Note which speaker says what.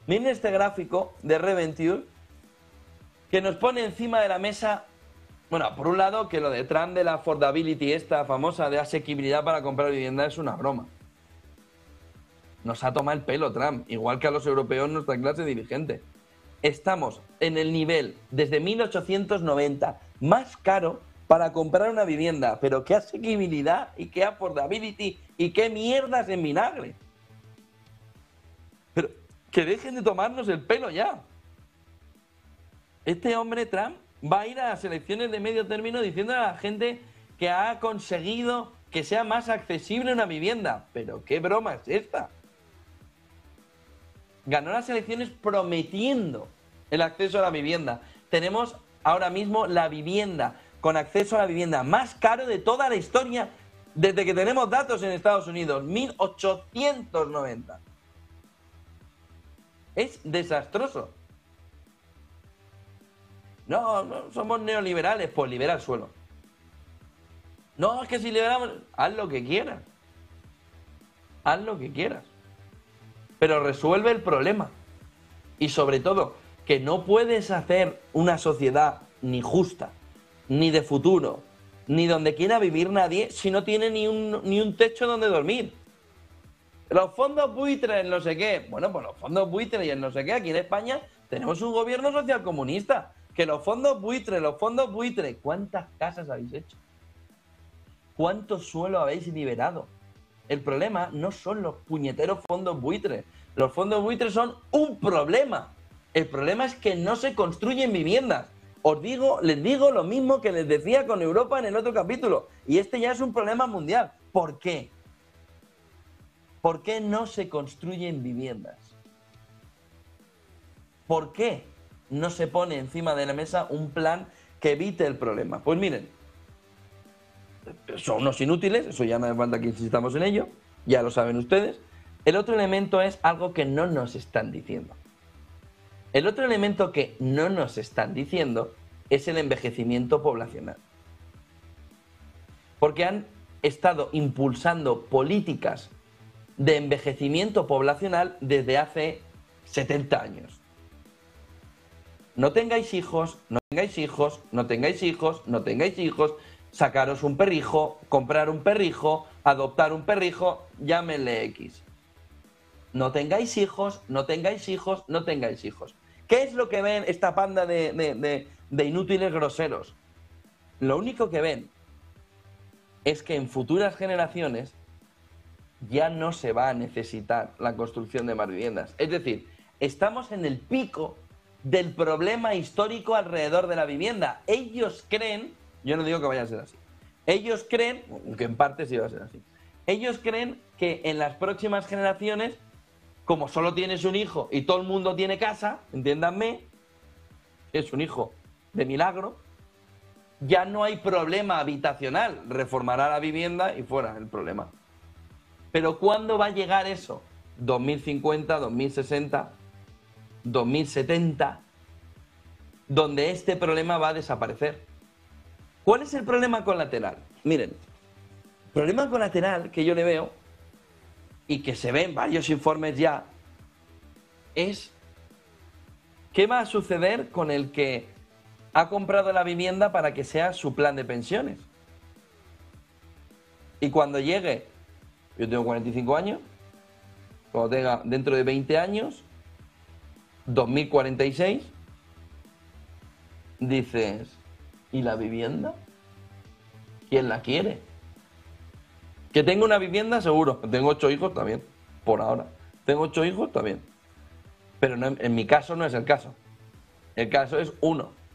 Speaker 1: Miren este gráfico de Reventure que nos pone encima de la mesa, bueno, por un lado, que lo de Trump de la affordability, esta famosa de asequibilidad para comprar vivienda, es una broma. Nos ha tomado el pelo Trump, igual que a los europeos nuestra clase dirigente. Estamos en el nivel desde 1890 más caro para comprar una vivienda, pero qué asequibilidad y qué affordability y qué mierdas en vinagre. Pero que dejen de tomarnos el pelo ya. Este hombre Trump va a ir a las elecciones de medio término diciendo a la gente que ha conseguido que sea más accesible una vivienda. Pero qué broma es esta. Ganó las elecciones prometiendo el acceso a la vivienda. Tenemos ahora mismo la vivienda con acceso a la vivienda más caro de toda la historia desde que tenemos datos en Estados Unidos, 1890. Es desastroso. No, somos neoliberales, pues libera el suelo. No, es que si liberamos, haz lo que quieras. Haz lo que quieras. Pero resuelve el problema. Y sobre todo, que no puedes hacer una sociedad ni justa, ni de futuro, ni donde quiera vivir nadie si no tiene ni un techo donde dormir. Los fondos buitres, no sé qué. Bueno, pues los fondos buitres y el no sé qué. Aquí en España tenemos un gobierno socialcomunista. Que los fondos buitres. ¿Cuántas casas habéis hecho? ¿Cuánto suelo habéis liberado? El problema no son los puñeteros fondos buitres. Los fondos buitres son un problema. El problema es que no se construyen viviendas. Les digo lo mismo que les decía con Europa en el otro capítulo. Y este ya es un problema mundial. ¿Por qué? ¿Por qué no se construyen viviendas? ¿Por qué no se pone encima de la mesa un plan que evite el problema? Pues miren, son unos inútiles, eso ya no hace falta que insistamos en ello, ya lo saben ustedes. El otro elemento es algo que no nos están diciendo. El otro elemento que no nos están diciendo es el envejecimiento poblacional. Porque han estado impulsando políticas de envejecimiento poblacional desde hace 70 años. No tengáis hijos, no tengáis hijos, no tengáis hijos, no tengáis hijos, sacaros un perrijo, comprar un perrijo, adoptar un perrijo, llámenle X. No tengáis hijos, no tengáis hijos, no tengáis hijos. ¿Qué es lo que ven esta panda de inútiles groseros? Lo único que ven es que en futuras generaciones ya no se va a necesitar la construcción de más viviendas. Es decir, estamos en el pico del problema histórico alrededor de la vivienda. Ellos creen, yo no digo que vaya a ser así, ellos creen, que en parte sí va a ser así, ellos creen que en las próximas generaciones, como solo tienes un hijo y todo el mundo tiene casa, entiéndanme, es un hijo de milagro, ya no hay problema habitacional, reformará la vivienda y fuera el problema. Pero ¿cuándo va a llegar eso? 2050, 2060, 2070, donde este problema va a desaparecer. ¿Cuál es el problema colateral? Miren, el problema colateral que yo le veo, y que se ve en varios informes ya, es ¿qué va a suceder con el que ha comprado la vivienda para que sea su plan de pensiones? Y cuando llegue, yo tengo 45 años, cuando tenga dentro de 20 años, 2046, dices, ¿y la vivienda? ¿Quién la quiere? Que tengo una vivienda, seguro. Tengo 8 hijos, también, por ahora. Tengo 8 hijos, también. Pero no, en mi caso no es el caso. El caso es uno.